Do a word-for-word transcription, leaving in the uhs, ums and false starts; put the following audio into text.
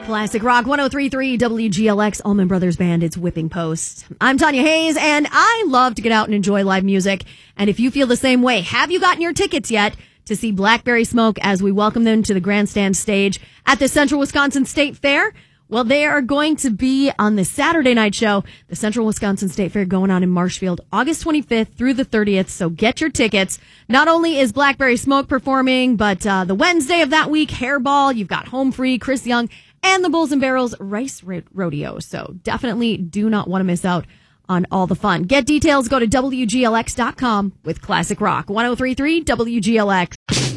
Classic Rock one oh three point three W G L X, Allman Brothers Band, it's Whipping Post. I'm Tanya Hayes, and I love to get out and enjoy live music. And if you feel the same way, have you gotten your tickets yet to see Blackberry Smoke as we welcome them to the grandstand stage at the Central Wisconsin State Fair? Well, they are going to be on the Saturday night show, the Central Wisconsin State Fair, going on in Marshfield, August twenty-fifth through the thirtieth. So get your tickets. Not only is Blackberry Smoke performing, but uh, the Wednesday of that week, Hairball, you've got Home Free, Chris Young, and the Bulls and Barrels Rice Rodeo. So definitely do not want to miss out on all the fun. Get details, go to W G L X dot com with Classic Rock one oh three point three W G L X.